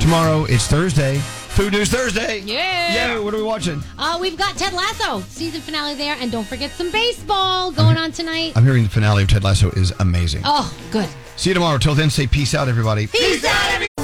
Tomorrow, it's Thursday. Food News Thursday. Yeah. What are we watching? We've got Ted Lasso, season finale there. And don't forget some baseball going on tonight. I'm hearing the finale of Ted Lasso is amazing. Oh, good. See you tomorrow. Till then, say peace out, everybody. Peace out, everybody.